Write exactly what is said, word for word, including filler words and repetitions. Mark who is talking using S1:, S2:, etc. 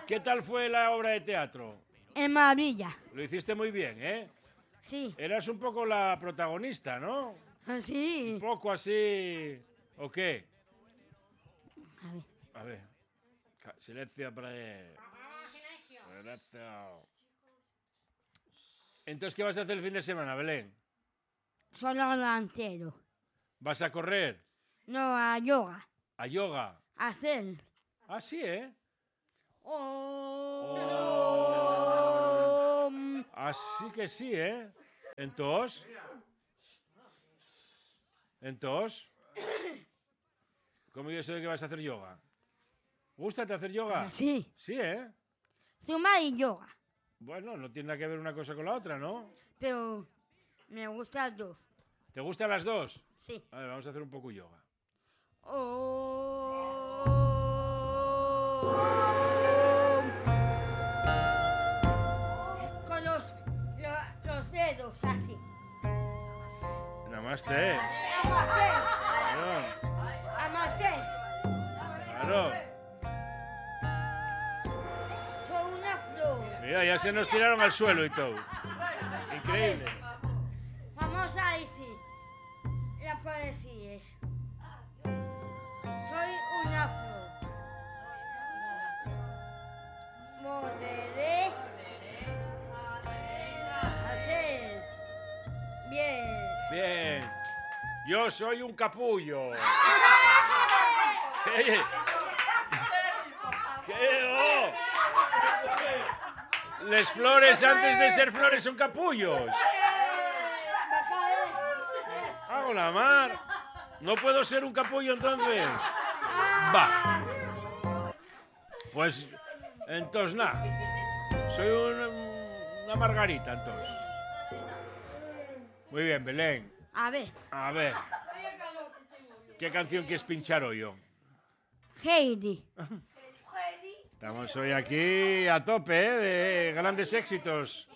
S1: ¿Qué tal fue la obra de teatro?
S2: En maravilla.
S1: Lo hiciste muy bien, ¿eh?
S2: Sí.
S1: Eras un poco la protagonista, ¿no?
S2: Sí.
S1: Un poco así... ¿O qué?
S2: A ver.
S1: A ver. Silencio para él. Silencio. Entonces, ¿qué vas a hacer el fin de semana, Belén?
S2: Solo delantero.
S1: ¿Vas a correr?
S2: No, a yoga.
S1: ¿A yoga?
S2: A hacer.
S1: Ah, sí, ¿eh?
S2: Oh.
S1: Oh. Así que sí, ¿eh? Entonces... Entonces... ¿Cómo yo sé que vas a hacer yoga? ¿Gústate hacer yoga?
S2: Sí.
S1: Sí, ¿eh?
S2: Zumba y yoga.
S1: Bueno, no tiene nada que ver una cosa con la otra, ¿no?
S2: Pero me gustan las dos.
S1: ¿Te gustan las dos?
S2: Sí.
S1: A ver, vamos a hacer un poco yoga.
S2: Oh. Con los, lo- los dedos así.
S1: Namaste.
S2: Amasé.
S1: Claro,
S2: Amasé.
S1: claro.
S2: Soy una flor.
S1: Mira, ya se nos tiraron al suelo y todo. Increíble.
S2: Vamos a decir las poesías. Soy una flor. Volveré a hacer bien.
S1: Bien. Yo soy un capullo. ¿Qué? ¿Qué? Oh. Les flores antes de ser flores son capullos. Hago la mar. ¿No puedo ser un capullo entonces? Va. Pues entonces nada. Soy una, una margarita entonces. Muy bien, Belén.
S2: A ver,
S1: A ver. ¿Qué canción quieres pinchar hoy, yo?
S2: Heidi.
S1: Estamos hoy aquí a tope, ¿eh? De grandes éxitos.